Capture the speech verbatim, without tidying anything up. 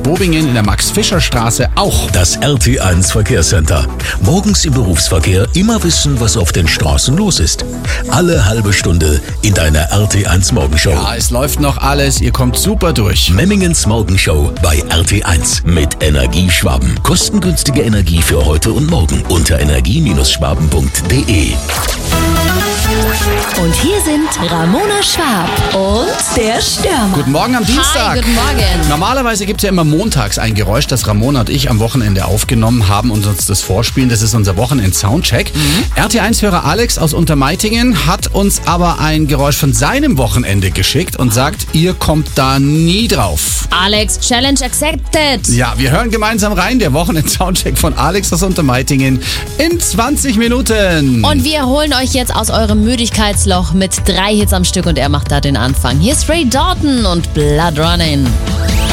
Bobingen in der Max-Fischer-Straße auch. Das R T eins Verkehrscenter. Morgens im Berufsverkehr immer wissen, was auf den Straßen los ist. Alle halbe Stunde in deiner R T eins Morgenshow. Ja, es läuft noch alles, ihr kommt super durch. Memmingens Morgenshow bei R T eins mit Energieschwaben. Kostengünstige Energie für heute und morgen unter energie Schwaben punkt de. Und hier sind Ramona Schwab und der Stürmer. Guten Morgen am Dienstag. Hi, guten Morgen. Normalerweise gibt es ja immer montags ein Geräusch, das Ramona und ich am Wochenende aufgenommen haben und uns das vorspielen. Das ist unser Wochenend-Soundcheck. Mhm. R T eins-Hörer Alex aus Untermeitingen hat uns aber ein Geräusch von seinem Wochenende geschickt und sagt, ihr kommt da nie drauf. Alex, Challenge accepted. Ja, wir hören gemeinsam rein. Der Wochenend-Soundcheck von Alex aus Untermeitingen in zwanzig Minuten. Und wir holen euch jetzt aus eurem Müdigkeitsloch mit drei Hits am Stück und er macht da den Anfang. Hier ist Ray Dalton und Blood Running.